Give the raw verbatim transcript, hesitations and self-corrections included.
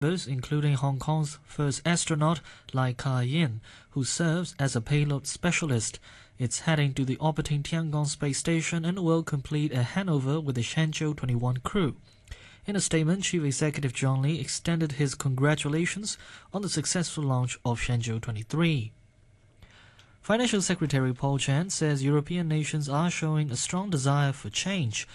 including Hong Kong's first astronaut Lai Ka-yin, who serves as a payload specialist. It's heading to the orbiting Tiangong space station and will complete a handover with the Shenzhou twenty-one crew. In a statement, Chief Executive John Lee extended his congratulations on the successful launch of Shenzhou twenty-three. Financial Secretary Paul Chan says European nations are showing a strong desire for change